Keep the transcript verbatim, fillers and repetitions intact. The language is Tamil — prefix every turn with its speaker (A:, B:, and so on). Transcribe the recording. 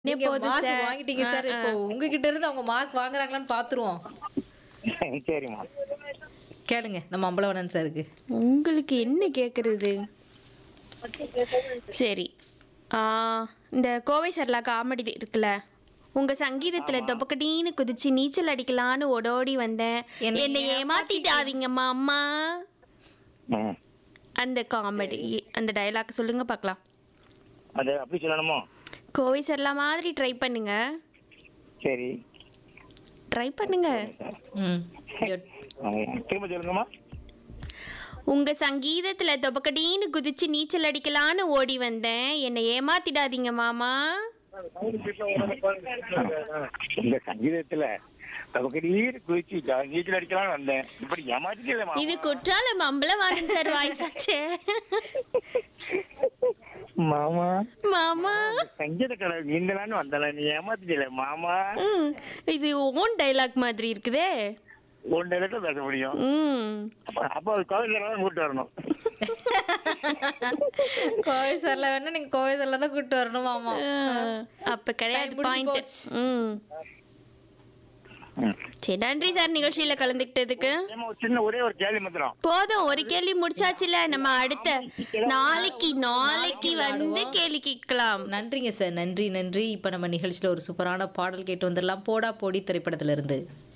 A: நீங்க
B: போதும்
A: மார்க்
B: சார்.
A: வாங்கிட்டீங்க
B: ஆ,
A: சார்.
B: ஆ.
A: இப்போ உங்ககிட்ட இருந்து அவங்க மார்க் வாங்குறாங்களான்னு பாத்துருவோம்.
C: சரிம்மா.
A: கேளுங்க நம்ம அம்பலவனன் சாருக்கு.
B: உங்களுக்கு என்ன கேக்குறது? சரி. ஆ, இந்த கோவை சரளா காமெடி இருக்குல்ல, உங்க சங்கீதத்துல
C: ஆமா.
B: தொபக்கடின்னு குதிச்சு நீச்சல் அடிக்கலான்னு ஓடோடி வந்தேன்.
A: என்னை
B: என்னை ஏமாத்திட்டாதீங்கம்மா அம்மா.
C: ம்.
B: அந்த காமெடி அந்த டயலாக் சொல்லுங்க பார்க்கலாம்.
C: அது அப்படி சொல்லணுமோ?
B: கோவை சரளா மாதிரி ட்ரை பண்ணுங்க.
C: சரி.
B: ட்ரை பண்ணுங்க.
A: ம். Good.
C: ஆ, திரும்ப சொல்லுங்கம்மா.
B: உங்க சங்கீதத்துல தொபக்கடின்னு குதிச்சு நீச்சல் அடிக்கலான்னு ஓடி வந்தேன். என்னை ஏமாத்திடாதீங்க மாமா.
C: இந்த சங்கீதத்துல நமக்கு நீர் குளிச்சு ஜா- நீச்சல் அடிக்கலாம்னு வந்தேன். இப்படி ஏமாத்திட்டே
B: இது குற்றாலம் அம்பலவாணன் சார் வாய்ஸ் ஆச்சே.
C: மாமா.
B: மாமா.
C: சங்கீத கடவுள் நீந்தலான்னு வந்தால நீ ஏமாத்திட்டே மாமா.
B: ம், இது ஓன் டைலாக் மாதிரி இருக்குதே.
C: ஒன்று இடத்துல பேச முடியும்.
B: ம்.
C: அப்ப அப்ப கோவில் கூப்பிட்டு வரணும்.
A: கோவை சார்ல வேணா நீங்க கோவை சார்ல தான் கூட்டு வரணும் ஆமா.
B: அஹ், அப்ப கிடையாது
A: Time முடிஞ்சு
B: பாயிண்ட்.
A: போச்சு.
B: ம்.
C: ம்.
B: சரி, நன்றி சார் நிகழ்ச்சியில கலந்துக்கிட்டதுக்கு.
C: ஏம்மா, ஒரு சின்ன ஒரே ஒரு கேள்வி மாத்திரம்.
B: போதும், ஒரு கேள்வி முடிச்சாச்சுல. நம்ம அடுத்த நாளைக்கு நாளைக்கு வந்து கேள்வி கேட்கலாம்.
A: நன்றிங்க சார். நன்றி நன்றி. இப்ப நம்ம நிகழ்ச்சியில ஒரு சூப்பரான பாடல் கேட்டு வந்துடலாம். போடா போடி திரைப்படத்துல இருந்து.